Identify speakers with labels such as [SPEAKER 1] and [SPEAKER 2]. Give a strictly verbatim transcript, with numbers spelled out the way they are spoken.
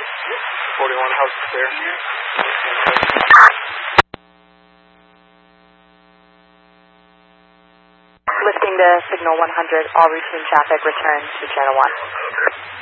[SPEAKER 1] forty-one, how's it there?
[SPEAKER 2] Lifting to signal one hundred, all routine traffic return to channel one.